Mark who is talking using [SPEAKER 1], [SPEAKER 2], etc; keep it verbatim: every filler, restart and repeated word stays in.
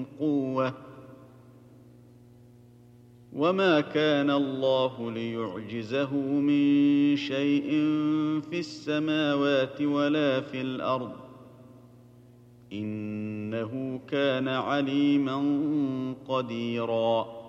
[SPEAKER 1] قوة وما كان الله ليعجزه من شيء في السماوات ولا في الأرض إنه كان عليما قديرا